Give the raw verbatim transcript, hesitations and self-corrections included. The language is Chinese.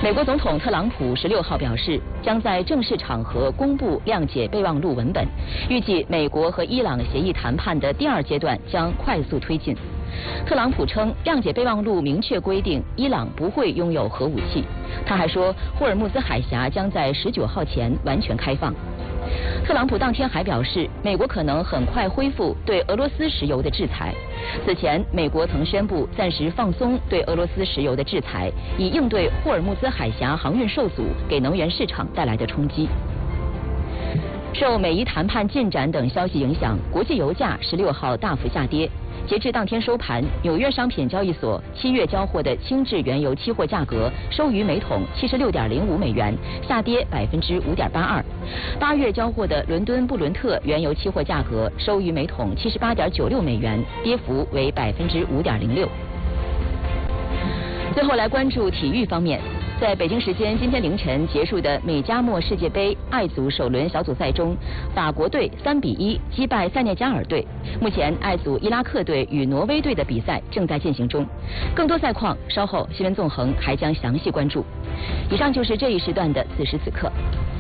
美国总统特朗普十六号表示，将在正式场合公布谅解备忘录文本，预计美国和伊朗协议谈判的第二阶段将快速推进。特朗普称，谅解备忘录明确规定伊朗不会拥有核武器。他还说，霍尔木兹海峡将在十九号前完全开放。特朗普当天还表示，美国可能很快恢复对俄罗斯石油的制裁。此前，美国曾宣布暂时放松对俄罗斯石油的制裁，以应对霍尔木兹海峡航运受阻给能源市场带来的冲击。受美伊谈判进展等消息影响，国际油价十六号大幅下跌。截至当天收盘，纽约商品交易所七月交货的轻质原油期货价格收于每桶七十六点零五美元，下跌百分之五点八二。八月交货的伦敦布伦特原油期货价格收于每桶七十八点九六美元，跌幅为百分之五点零六。最后来关注体育方面。在北京时间今天凌晨结束的美加墨世界杯爱组首轮小组赛中，法国队三比一击败塞内加尔队。目前爱组伊拉克队与挪威队的比赛正在进行中。更多赛况稍后新闻纵横还将详细关注。以上就是这一时段的此时此刻。